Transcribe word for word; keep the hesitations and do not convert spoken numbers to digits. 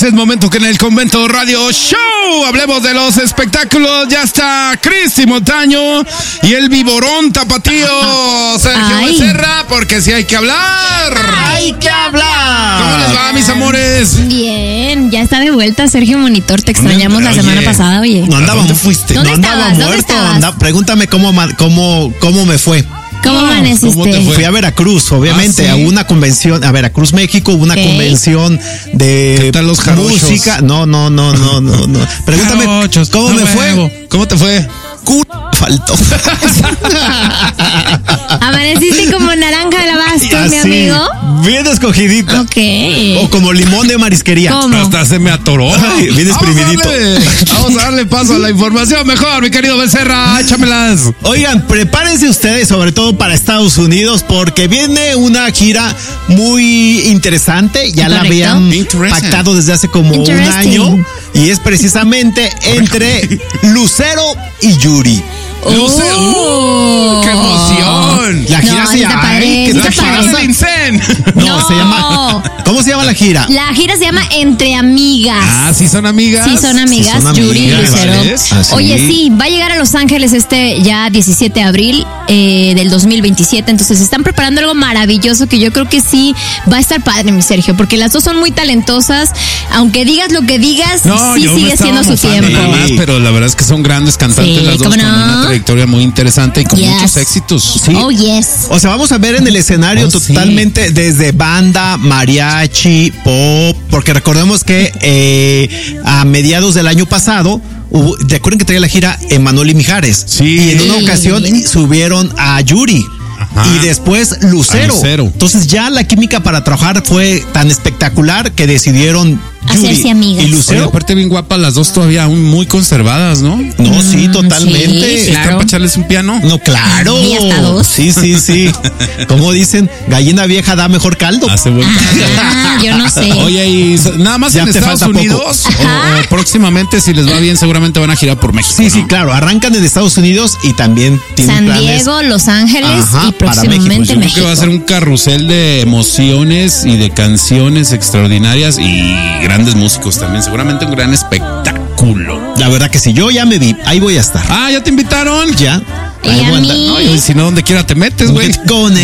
es momento que en el Convento Radio Show hablemos de los espectáculos. Ya está Cristi Montaño y el viborón tapatío Sergio Ay. Becerra, porque sí hay que hablar. ¡Hay que hablar! ¿Cómo les va, mis amores? Bien, ya está de vuelta Sergio Monitor, te extrañamos la semana Oye, pasada, oye. No andaba, ¿Dónde fuiste? No ¿Dónde andaba estabas? ¿Dónde muerto. estabas? Andaba, pregúntame cómo, cómo, cómo me fue. ¿Cómo No, amaneciste? ¿cómo te fue? Fui a Veracruz, obviamente, Ah, ¿sí? a una convención, a Veracruz, México, hubo una Ok. convención de ¿Qué tal los jarochos? música. No, no, no, no, no, no. Pregúntame Jarochos, cómo a me huevo. fue. ¿Cómo te fue? Cu- faltó. Amaneciste como naranja de abasto, mi Así, amigo. bien escogidita. Ok. O como limón de marisquería. ¿Cómo? Hasta se me atoró. Ay, bien Vamos a exprimidito. darle- Vamos a darle paso a la información mejor, mi querido Becerra. Échamelas. Oigan, prepárense ustedes, sobre todo para Estados Unidos, porque viene una gira muy interesante. Ya la Correcto. habían Interesting. pactado desde hace como un Interesting. año. Y es precisamente entre Lucero y Yuri. Luce, Oh. uh, ¡qué emoción! La gira No, se está llama. padre, Ay, ¿qué está te padre. pasa? Vincent. No, No. se llama. ¿Cómo se llama la gira? La gira se llama Entre Amigas. Ah, ¿sí son amigas? Sí, son amigas, Sí, son Yuri y amigas, Lucero. ¿ves? Así. Oye, sí, va a llegar a Los Ángeles este ya diecisiete de abril eh, del dos mil veintisiete. Entonces están preparando algo maravilloso que yo creo que sí va a estar padre, mi Sergio, porque las dos son muy talentosas. Aunque digas lo que digas, No, sí yo me sigue estaba siendo su mofando tiempo. nada más, pero la verdad es que son grandes cantantes Sí, las dos ¿cómo con no? una trayectoria muy interesante y con Yes. muchos éxitos. Sí. Oh, yes. O sea, vamos a ver en el escenario Oh, sí. totalmente desde banda, mariachi, pop, porque recordemos que eh, a mediados del año pasado, hubo, recuerden que traía la gira Emanuel y Mijares. Sí. Y en una Sí. ocasión subieron a Yuri. Ajá. Y después Lucero. A Lucero. Entonces ya la química para trabajar fue tan espectacular que decidieron Yuri Hacerse amigas. y Oye, Lucero. aparte bien guapas las dos todavía aún muy conservadas, ¿no? No, sí, Mm, totalmente. sí, ¿Están claro. para echarles un piano? No, claro. Y hasta dos. Sí, sí, sí. Como dicen, gallina vieja da mejor caldo. Hace buen Ah, yo no sé. Oye, y so- nada más Ya en te Estados falta poco. Unidos o, Ajá. o próximamente, si les va bien, seguramente van a girar por México. Sí, sí, ¿no? claro. Arrancan desde Estados Unidos y también tienen San planes. Diego, Los Ángeles Ajá, y para próximamente México. Yo creo México. que va a ser un carrusel de emociones y de canciones extraordinarias y grandes músicos también. Seguramente un gran espectáculo. La verdad que sí, yo ya me vi. Ahí voy a estar. Ah, ¿ya te invitaron? Ya. Y Ahí a voy a andar. mí- No, y si no, donde quiera te metes, güey. Con